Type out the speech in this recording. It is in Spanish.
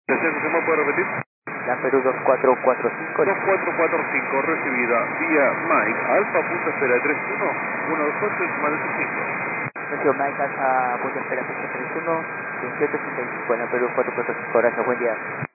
¿Se puede repetir? La Perú 2445. 2445, recibida vía Mike, Alfa, punto espera 31, 128, decimal 85. Sergio Mike Alfa, punto espera 31, 2885, la Perú 445. Gracias, buen día.